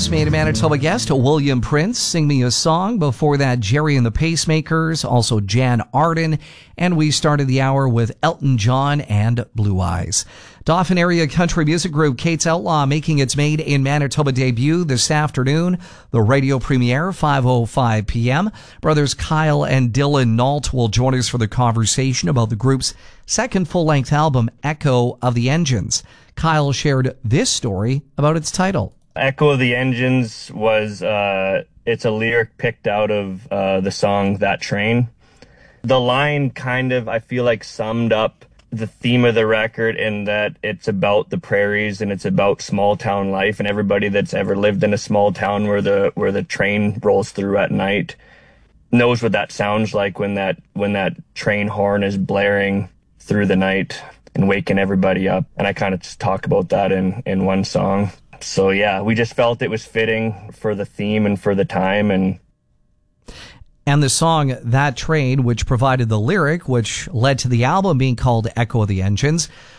last Made in Manitoba guest, William Prince, Sing Me a Song. Before that, Jerry and the Pacemakers, also Jan Arden. And we started the hour with Elton John and Blue Eyes. Dauphin area country music group Kate's Outlaw making its Made in Manitoba debut this afternoon. The radio premiere, 5:05 p.m. Brothers Kyle and Dylan Nault will join us for the conversation about the group's second full-length album, Echo of the Engines. Kyle shared this story about its title. Echo of the Engines was, it's a lyric picked out of the song That Train. The line kind of, I feel like, summed up the theme of the record in that it's about the prairies and it's about small town life, and everybody that's ever lived in a small town where the train rolls through at night knows what that sounds like when that train horn is blaring through the night and waking everybody up. And I kind of just talk about that in one song. So yeah, we just felt it was fitting for the theme and for the time. And the song That Train, which provided the lyric, which led to the album being called Echo of the Engines,